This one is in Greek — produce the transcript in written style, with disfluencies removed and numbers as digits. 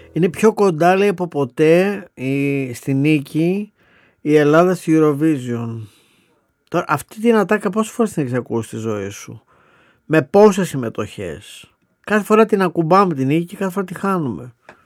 Είναι πιο κοντά, λέει, από ποτέ στη νίκη η Ελλάδα στη Eurovision. Τώρα, αυτή την ατάκα πόσες φορές την έχεις ακούσει στη ζωή σου? Με πόσες συμμετοχές? Κάθε φορά την ακουμπάμε την νίκη και κάθε φορά τη χάνουμε.